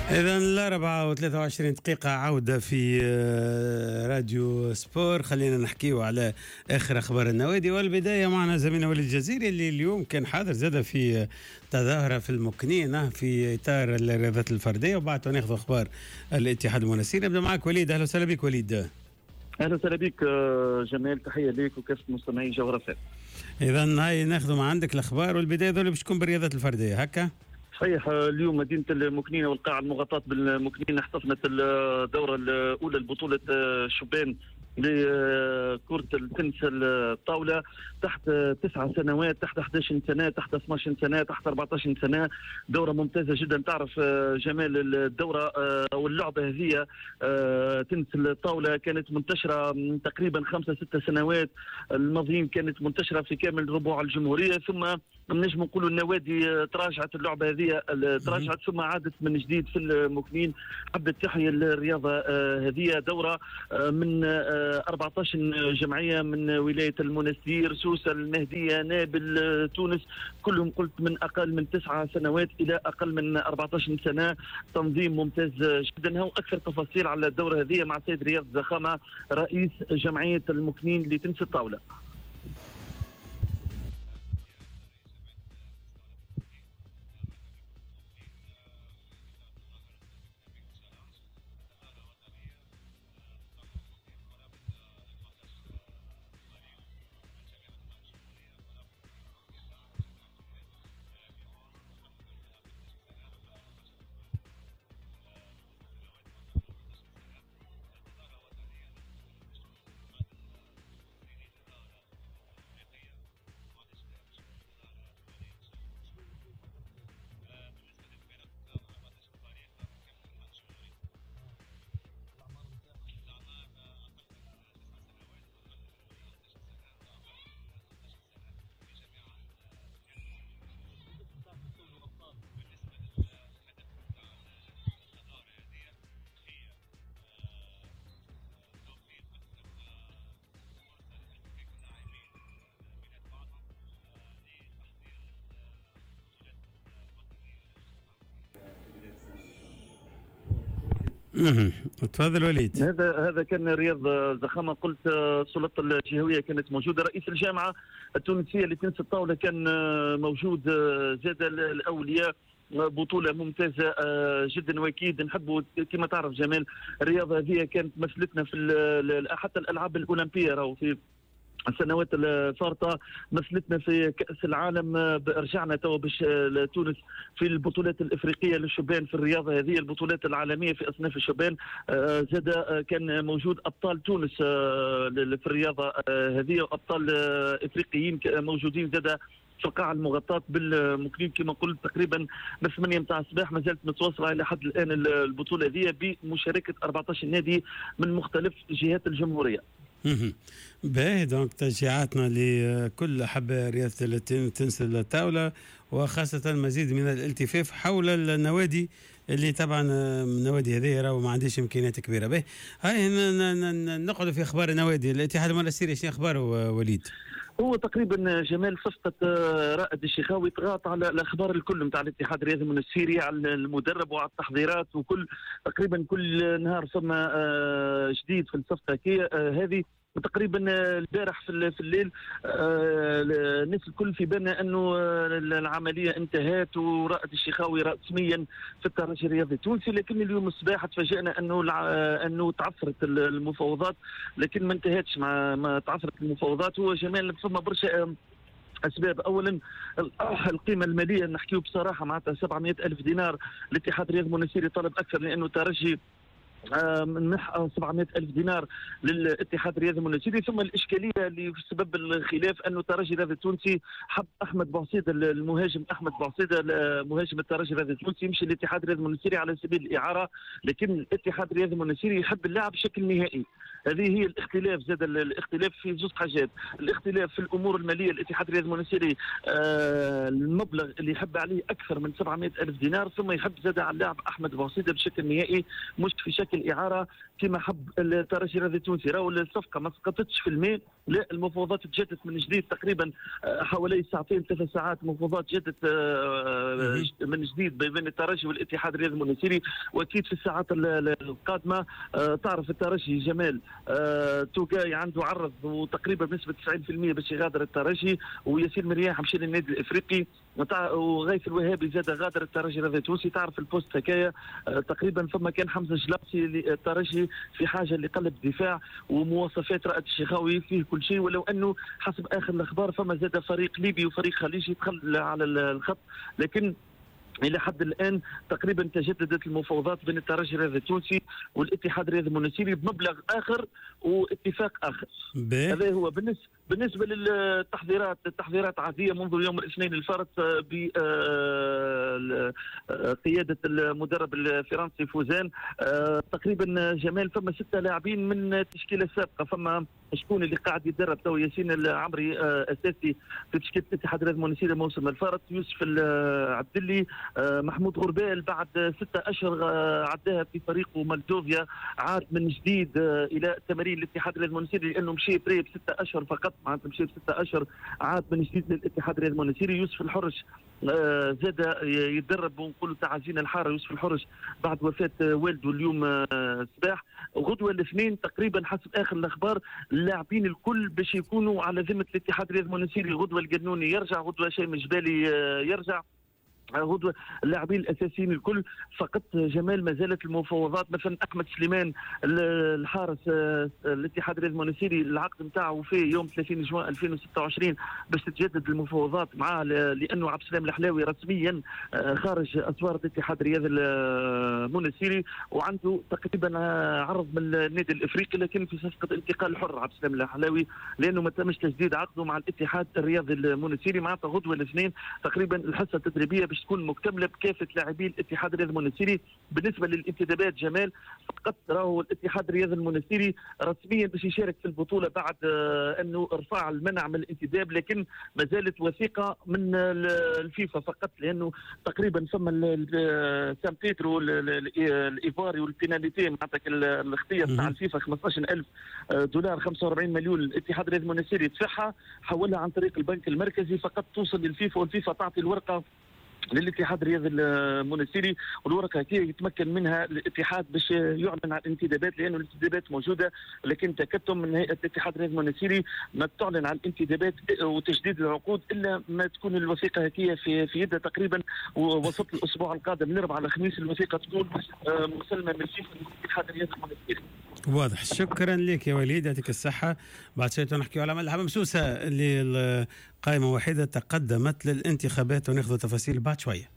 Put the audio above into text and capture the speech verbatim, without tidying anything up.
إذا الأربعة وثلاثة وعشرين دقيقة عودة في آه، راديو سبور. خلينا نحكيو على آخر أخبار النوادي، والبداية معنا زميلنا وليد الجزيري اللي اليوم كان حاضر زاد في آه، تظاهرة في المكنين في إطار الرياضات الفردية، وبعد ناخذ أخبار الاتحاد المنستيري. نبدأ معك وليد. أهلا وسهلا بك وليد. اهلا وسهلا بك آه، جمال، تحيه ليك وكافه مستمعي جغرافيا. إذا هاي ناخذ مع عندك الأخبار، والبداية ذول باش تكون بالرياضات الفردية هكا. صحيح، اليوم مدينة المكنينة والقاعة المغطاة بالمكنينة احتضنت الدورة الأولى لبطولة الشبان لكرة التنس الطاولة تحت تسعة سنوات، تحت أحد عشر سنة، تحت اثني عشر سنة، تحت أربعة عشر سنة. دورة ممتازة جدا. تعرف جمال الدورة أو اللعبة هذه تنس الطاولة كانت منتشرة تقريبا خمسة ستة سنوات الماضيين، كانت منتشرة في كامل ربوع الجمهورية، ثم نجم نقولوا النوادي تراجعت اللعبة هذه تراجعت ثم عادت من جديد في المكنين. حبت تحيي الرياضة هذه. دورة من أربعة عشر جمعية من ولاية المنستير، سوسة، المهدية، نابل، تونس، كلهم قلت من أقل من تسعة سنوات إلى أقل من أربعة عشر سنة. تنظيم ممتاز جدا. هو أكثر تفاصيل على الدورة هذه مع سيد رياض زخامة رئيس جمعية المكنين لتنس الطاولة. تفضل وليد. هذا هذا كان رياض زخامه. قلت السلطه الجهويه كانت موجوده، رئيس الجامعه التونسيه لتنس الطاوله كان موجود، زاد الاولياء. بطوله ممتازه جدا، واكيد نحبوا كما تعرف جمال الرياضه هذه كانت مثلتنا في حتى الالعاب الاولمبيه، راهو في السنوات الفارطه مثلتنا في كاس العالم. رجعنا تو باش لتونس في البطولات الافريقيه للشبان في الرياضه هذه، البطولات العالميه في اصناف الشبان. زاد كان موجود ابطال تونس في الرياضه هذه، وابطال افريقيين موجودين زاد في القاعة المغطاة بالمكنين كما قلت تقريبا من ثمانية متاع الصباح. ما زالت متواصلة إلى حد الآن البطولة هذه بمشاركة أربعة عشر نادي من مختلف جهات الجمهورية. باهي، دونك تشجيعاتنا لكل أحباء رياضة التنس الطاولة، وخاصة مزيد من الالتفاف حول النوادي اللي طبعا النوادي هذه راهو ما عنديش إمكانيات كبيرة. باهي، هاي نقعد في أخبار النوادي. الاتحاد المنستيري شنو أخباره وليد؟ هو تقريبا جمال صفقة رائد الشيخاوي طغات على الأخبار الكل نتاع الاتحاد الرياضي المنستيري، على المدرب وعلى التحضيرات وكل تقريبا كل نهار ثم جديد في الصفقة كي هذه. تقريبا البارح في في الليل الناس الكل في بالنا انه العمليه انتهت ورائد الشيخاوي رسميا في الترجي الرياضي التونسي، لكن اليوم الصباح تفاجئنا انه انه تعثرت المفاوضات، لكن ما انتهتش مع ما تعثرت المفاوضات. هو جمال ثم برشا اسباب. اولا القيمه الماليه نحكيو بصراحه معناتها سبعمائة الف دينار. الاتحاد الرياضي المنستيري طلب اكثر لانه ترجي منح سبعمائة ألف دينار للاتحاد الرياضي المنستيري. ثم الإشكالية اللي في سبب الخلاف أنه الترجي الرياضي التونسي حب أحمد بوعصيدة، المهاجم أحمد بوعصيدة مهاجم الترجي الرياضي التونسي يمشي للاتحاد الرياضي المنستيري على سبيل الإعارة، لكن الاتحاد الرياضي المنستيري يحب اللاعب بشكل نهائي. هذه هي الاختلاف. زاد الاختلاف في زوج حاجات، الاختلاف في الامور الماليه. الاتحاد الرياضي المونستيري آه المبلغ اللي يحب عليه اكثر من سبعمائة الف دينار، ثم يحب زاد على اللاعب احمد بوصيده بشكل نهائي مش في شكل اعاره كما حب الترجي الرياضي التونسي. راهو الصفقه ما سقطتش في الماء، لا المفاوضات تجدد من جديد تقريبا حوالي ساعتين ثلاث ساعات مفاوضات جدت من جديد بين الترجي والاتحاد الرياضي المونستيري. واكيد في الساعات القادمه تعرف الترجي جمال توقاي عنده عرض وتقريبا بنسبه تسعين بالمئة باش يغادر الترجي، وياسين مرياح مشى للنادي الافريقي، وغيث الوهابي زاد غادر الترجي الرياضي التونسي. تعرف البوست هكايا تقريبا فما كان حمزه جلابسي الترجي في حاجه لقلب دفاع ومواصفات رائد الشيخاوي فيه كل شيء، ولو انه حسب اخر الاخبار فما زاد فريق ليبي وفريق خليجي دخل على الخط، لكن الى حد الان تقريبا تجددت المفاوضات بين الترجي الرياضي التونسي والاتحاد الرياضي المونستيري بمبلغ اخر واتفاق اخر. هذا هو بالنسبه بالنسبه للتحضيرات. التحضيرات عاديه منذ يوم الاثنين الفارط بقياده المدرب الفرنسي فوزان. تقريبا جمال فما سته لاعبين من التشكيله السابقه. فما شكون اللي قاعد يتدرب تو؟ ياسين العمري اساسي في تشكيله الاتحاد الرياضي المونستيري موسم الفارط، يوسف العبدلي، محمود غربال بعد ستة أشهر عداها في فريقه مالدوفيا عاد من جديد إلى تمارين الاتحاد الرياضي المونستيري لأنه مشي بري بستة أشهر فقط، معناتها مشي بستة أشهر عاد من جديد للاتحاد الرياضي المونستيري. يوسف الحرش زاد يتدرب ونقولوا تعازينا الحاره يوسف الحرش بعد وفاه والده اليوم صباح. غدوه الاثنين تقريبا حسب اخر الاخبار اللاعبين الكل باش يكونوا على ذمه الاتحاد الرياضي المونستيري. غدوه القنوني يرجع، غدوه شيم جبالي يرجع، غدوه اللاعبين الاساسيين الكل. فقط جمال ما زالت المفاوضات، مثلا احمد سليمان الحارس الاتحاد الرياضي المونستيري العقد نتاعه في يوم ثلاثين جوان ألفين وستة وعشرين باش تتجدد المفاوضات معاه لانه عبد السلام الحلاوي رسميا خارج اسوار الاتحاد الرياضي المونستيري وعنده تقريبا عرض من النادي الافريقي، لكن في صفقه انتقال حر عبد السلام الحلاوي لانه ما تمش تجديد عقده مع الاتحاد الرياضي المونستيري. معناتها غدوه الاثنين تقريبا الحصه التدريبيه باش تكون مكتمله بكافه لاعبي الاتحاد الرياضي المونستيري. بالنسبه للانتدابات جمال فقط راهو الاتحاد الرياضي المونستيري رسميا باش يشارك في البطوله بعد انه ارفع المنع من الانتداب، لكن ما زالت وثيقه من الفيفا فقط لانه تقريبا ثم سان بيترو الايفاري والبيناليتي معناتها الاختيار تاع الفيفا خمسطاش ألف دولار خمسة وأربعين مليون الاتحاد الرياضي المونستيري دفعها حولها عن طريق البنك المركزي فقط توصل للفيفا، والفيفا تعطي الورقه للاتحاد الرياضي المونستيري والورقه هي يتمكن منها الاتحاد باش يعلن عن الانتدابات لانه الانتدابات موجوده، لكن تكتم من هيئه الاتحاد الرياضي المونستيري ما تعلن عن الانتدابات وتجديد العقود الا ما تكون الوثيقه هي في في يدها تقريبا وسط الاسبوع القادم من الاربعاء الخميس الوثيقه تكون مسلمه من الاتحاد الرياضي المونستيري. واضح. شكرا لك يا وليد، يعطيك الصحة. بعد شوية نحكي على ملعب مسوسة اللي القائمة وحيدة تقدمت للانتخابات وناخذ تفاصيل بعد شوية.